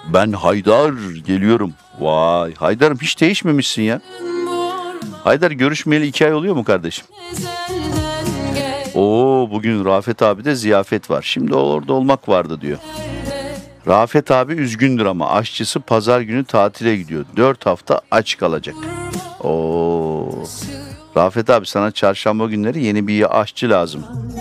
Ben Haydar geliyorum. Vay Haydar'ım hiç değişmemişsin ya. Haydar görüşmeyeli 2 ay oluyor mu kardeşim? Oo bugün Rafet abi de ziyafet var. Şimdi orada olmak vardı diyor. Rafet abi üzgündür ama aşçısı pazar günü tatile gidiyor. 4 hafta aç kalacak. Oo. Rafet abi sana çarşamba günleri yeni bir aşçı lazım.